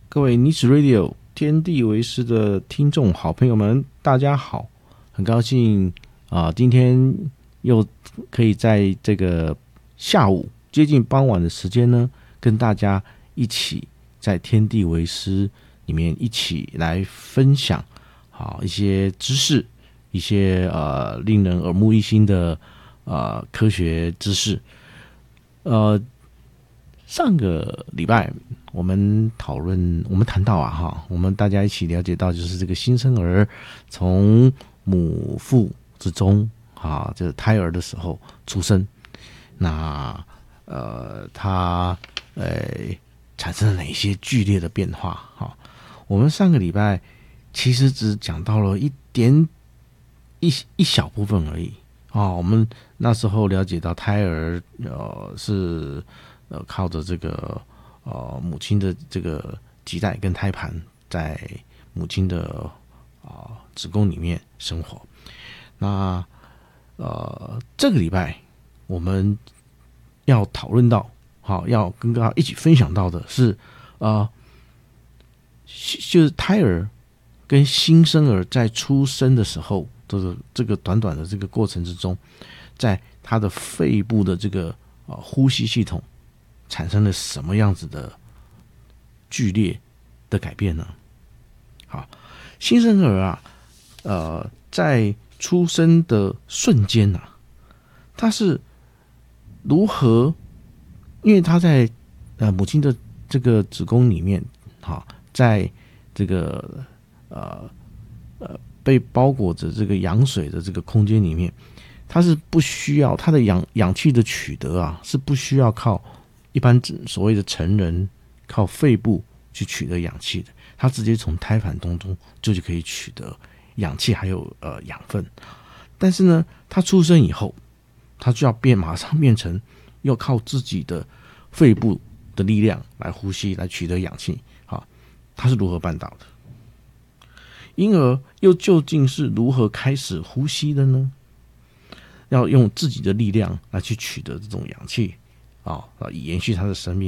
各位尼子 Radio 天地为师的听众好朋友们，大家好，很高兴今天又可以在这个下午接近傍晚的时间呢，跟大家一起在天地为师里面一起来分享一些知识，一些令人耳目一新的科学知识。上个礼拜我们谈到我们大家一起了解到，就是这个新生儿从母腹之中就是胎儿的时候出生，那它产生了哪些剧烈的变化我们上个礼拜其实只讲到了一小部分而已我们那时候了解到胎儿是靠着这个母亲的这个脐带跟胎盘在母亲的子宫里面生活。那这个礼拜我们要讨论到要跟大家一起分享到的是就是胎儿跟新生儿在出生的时候的这个短短的这个过程之中，在他的肺部的这个呼吸系统产生了什么样子的剧烈的改变呢？好，新生儿在出生的瞬间他是如何？因为他在母亲的这个子宫里面在这个被包裹着这个羊水的这个空间里面，它是不需要它的氧气的取得是不需要靠一般所谓的成人靠肺部去取得氧气的，它直接从胎盘当中就可以取得氧气还有养分。但是呢，他出生以后，他就要马上变成要靠自己的肺部的力量来呼吸，来取得氧气。他是如何办到的？婴儿又究竟是如何开始呼吸的呢？要用自己的力量来去取得这种氧气以延续他的生命。